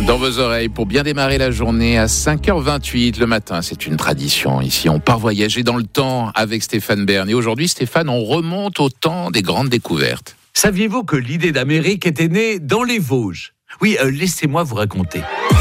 Dans vos oreilles pour bien démarrer la journée à 5h28 le matin. C'est une tradition. Ici, on part voyager dans le temps avec Stéphane Bern. Et aujourd'hui, Stéphane, on remonte au temps des grandes découvertes. Saviez-vous que l'idée d'Amérique était née dans les Vosges ? Oui, laissez-moi vous raconter.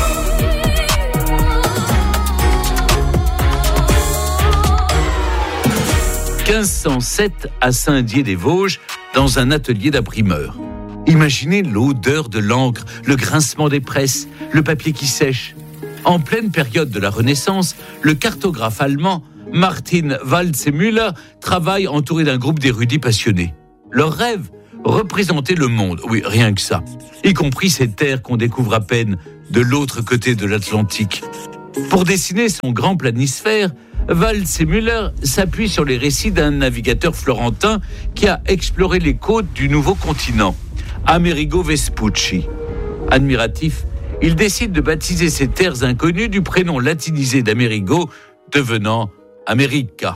« 1507 à Saint-Dié-des-Vosges, dans un atelier d'imprimeur. Imaginez l'odeur de l'encre, le grincement des presses, le papier qui sèche. En pleine période de la Renaissance, le cartographe allemand Martin Waldseemüller travaille entouré d'un groupe d'érudits passionnés. Leur rêve, représenter le monde, oui, rien que ça, y compris ces terres qu'on découvre à peine de l'autre côté de l'Atlantique. Pour dessiner son grand planisphère, Waldseemüller s'appuie sur les récits d'un navigateur florentin qui a exploré les côtes du nouveau continent, Amerigo Vespucci. Admiratif, il décide de baptiser ces terres inconnues du prénom latinisé d'Amerigo, devenant America.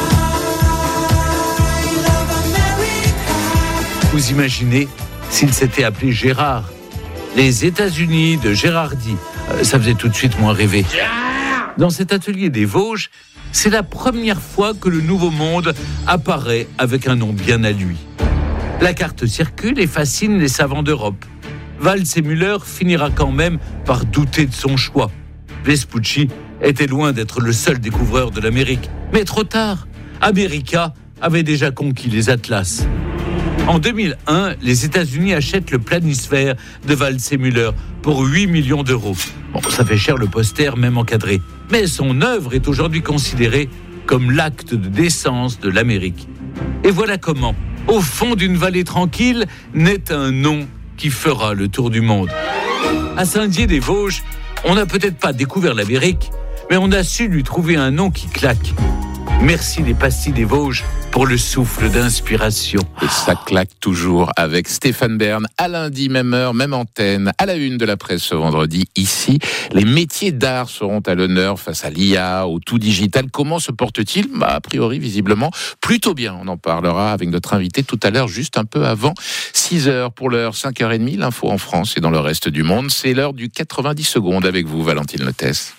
Vous imaginez s'il s'était appelé Gérard ? Les États-Unis de Gérardi, ça faisait tout de suite moins rêver. Dans cet atelier des Vosges, c'est la première fois que le Nouveau Monde apparaît avec un nom bien à lui. La carte circule et fascine les savants d'Europe. Waldseemüller finira quand même par douter de son choix. Vespucci était loin d'être le seul découvreur de l'Amérique. Mais trop tard, America avait déjà conquis les Atlas. En 2001, les États-Unis achètent le planisphère de Waldseemüller pour 8 millions d'euros. Bon, ça fait cher le poster, même encadré. Mais son œuvre est aujourd'hui considérée comme l'acte de naissance de l'Amérique. Et voilà comment, au fond d'une vallée tranquille, naît un nom qui fera le tour du monde. À Saint-Dié-des-Vosges, on n'a peut-être pas découvert l'Amérique, mais on a su lui trouver un nom qui claque. Merci les pastilles des Vosges pour le souffle d'inspiration. Et ça claque toujours avec Stéphane Bern. À lundi, même heure, même antenne. À la une de la presse ce vendredi, ici, les métiers d'art seront à l'honneur face à l'IA, au tout digital. Comment se porte-t-il ? A priori, visiblement, plutôt bien. On en parlera avec notre invité tout à l'heure, juste un peu avant 6h. Pour l'heure, 5h30, l'info en France et dans le reste du monde. C'est l'heure du 90 secondes avec vous, Valentine Lotès.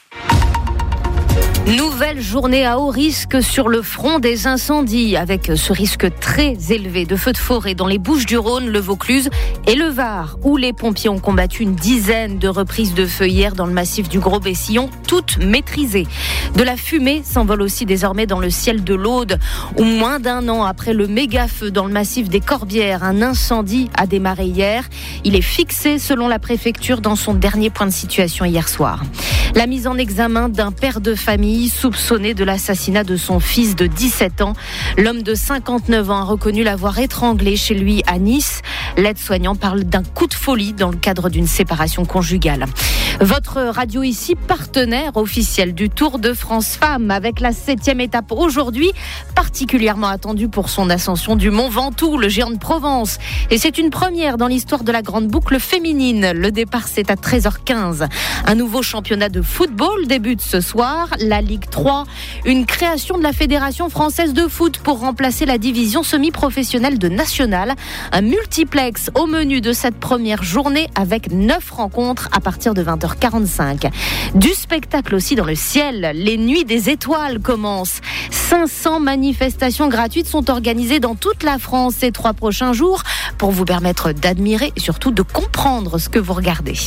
Nouvelle journée à haut risque sur le front des incendies, avec ce risque très élevé de feux de forêt dans les Bouches-du-Rhône, le Vaucluse et le Var, où les pompiers ont combattu une dizaine de reprises de feu hier dans le massif du Gros-Bessillon, toutes maîtrisées. De la fumée s'envole aussi désormais dans le ciel de l'Aude, où moins d'un an après le méga-feu dans le massif des Corbières, un incendie a démarré hier. Il est fixé, selon la préfecture, dans son dernier point de situation hier soir. La mise en examen d'un père de famille soupçonné de l'assassinat de son fils de 17 ans. L'homme de 59 ans a reconnu l'avoir étranglé chez lui à Nice. L'aide-soignant parle d'un coup de folie dans le cadre d'une séparation conjugale. Votre radio ici, partenaire officiel du Tour de France Femmes, avec la 7e étape aujourd'hui, particulièrement attendue pour son ascension du Mont Ventoux, le géant de Provence. Et c'est une première dans l'histoire de la grande boucle féminine. Le départ, c'est à 13h15. Un nouveau championnat de football débute ce soir, la Ligue 3. Une création de la Fédération française de foot pour remplacer la division semi-professionnelle de National. Un multiplex au menu de cette première journée avec 9 rencontres à partir de 20h45. Du spectacle aussi dans le ciel. Les Nuits des Étoiles commencent. 500 manifestations gratuites sont organisées dans toute la France ces 3 prochains jours pour vous permettre d'admirer et surtout de comprendre ce que vous regardez.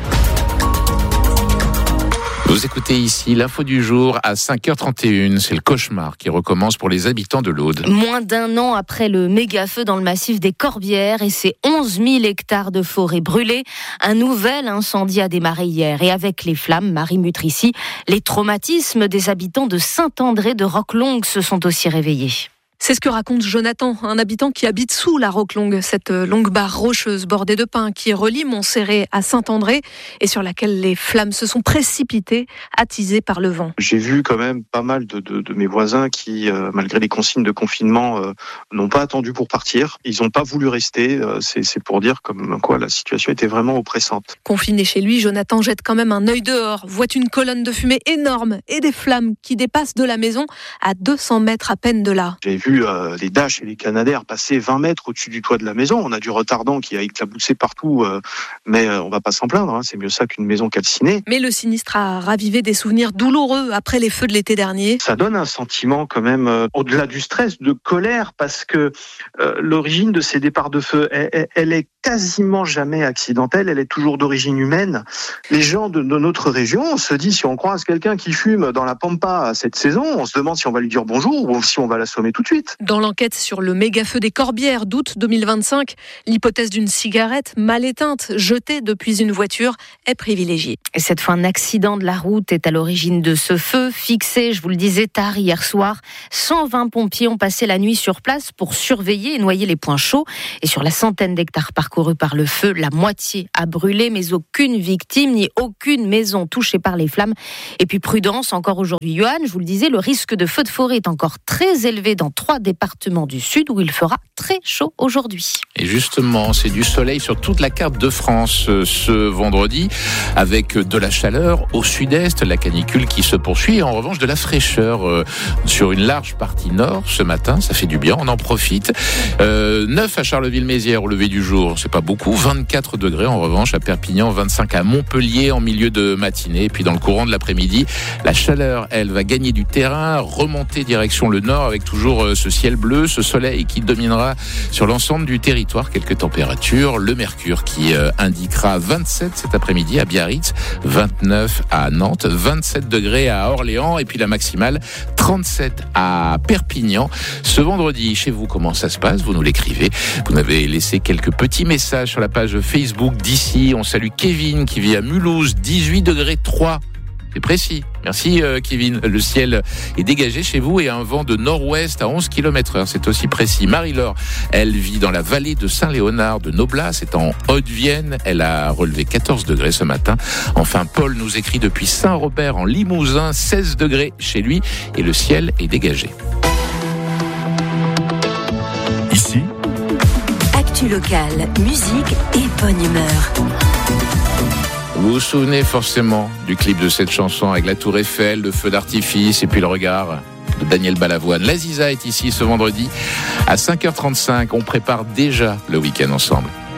Vous écoutez ici l'info du jour à 5h31. C'est le cauchemar qui recommence pour les habitants de l'Aude. Moins d'un an après le méga-feu dans le massif des Corbières et ses 11 000 hectares de forêt brûlés, un nouvel incendie a démarré hier. Et avec les flammes, Marie Mutrici, les traumatismes des habitants de Saint-André de Roquelongue se sont aussi réveillés. C'est ce que raconte Jonathan, un habitant qui habite sous la Roquelongue, cette longue barre rocheuse bordée de pins qui relie Montserrat à Saint-André et sur laquelle les flammes se sont précipitées, attisées par le vent. J'ai vu quand même pas mal de mes voisins qui, malgré les consignes de confinement, n'ont pas attendu pour partir. Ils n'ont pas voulu rester. C'est pour dire comme quoi la situation était vraiment oppressante. Confiné chez lui, Jonathan jette quand même un œil dehors, voit une colonne de fumée énorme et des flammes qui dépassent de la maison à 200 mètres à peine de là. J'ai vu vu les Dash et les Canadair passer 20 mètres au-dessus du toit de la maison. On a du retardant qui a éclaboussé partout, mais on va pas s'en plaindre. C'est mieux ça qu'une maison calcinée. Mais le sinistre a ravivé des souvenirs douloureux après les feux de l'été dernier. Ça donne un sentiment quand même, au-delà du stress, de colère, parce que l'origine de ces départs de feu, elle est quasiment jamais accidentelle, elle est toujours d'origine humaine. Les gens de notre région, on se dit, si on croise quelqu'un qui fume dans la Pampa cette saison, on se demande si on va lui dire bonjour ou si on va l'assommer tout de suite. Dans l'enquête sur le méga-feu des Corbières d'août 2025, l'hypothèse d'une cigarette mal éteinte, jetée depuis une voiture, est privilégiée. Et cette fois, un accident de la route est à l'origine de ce feu, fixé, je vous le disais, tard hier soir. 120 pompiers ont passé la nuit sur place pour surveiller et noyer les points chauds. Et sur la centaine d'hectares parcourus par le feu, la moitié a brûlé, mais aucune victime ni aucune maison touchée par les flammes. Et puis prudence, encore aujourd'hui, Johan, je vous le disais, le risque de feu de forêt est encore très élevé dans 3 départements du sud où il fera très chaud aujourd'hui. Et justement, c'est du soleil sur toute la carte de France ce vendredi, avec de la chaleur au sud-est, la canicule qui se poursuit, et en revanche de la fraîcheur sur une large partie nord ce matin, ça fait du bien, on en profite. 9 à Charleville-Mézières au lever du jour, c'est pas beaucoup, 24 degrés en revanche à Perpignan, 25 à Montpellier en milieu de matinée, et puis dans le courant de l'après-midi, la chaleur, elle, va gagner du terrain, remonter direction le nord avec toujours ce ciel bleu, ce soleil qui dominera sur l'ensemble du territoire. Quelques températures, le mercure qui indiquera 27 cet après-midi à Biarritz, 29 à Nantes, 27 degrés à Orléans et puis la maximale 37 à Perpignan. Ce vendredi, chez vous, comment ça se passe? Vous nous l'écrivez. Vous m'avez laissé quelques petits messages sur la page Facebook d'ici. On salue Kevin qui vit à Mulhouse, 18 degrés 3. C'est précis. Merci Kevin. Le ciel est dégagé chez vous et un vent de nord-ouest à 11 km/h. C'est aussi précis. Marie-Laure, elle vit dans la vallée de Saint-Léonard de Noblat. C'est en Haute-Vienne. Elle a relevé 14 degrés ce matin. Enfin, Paul nous écrit depuis Saint-Robert en Limousin, 16 degrés chez lui et le ciel est dégagé. Ici, actu locale, musique et bonne humeur. Vous vous souvenez forcément du clip de cette chanson avec la tour Eiffel, le feu d'artifice et puis le regard de Daniel Balavoine. La Ziza est ici ce vendredi à 5h35. On prépare déjà le week-end ensemble.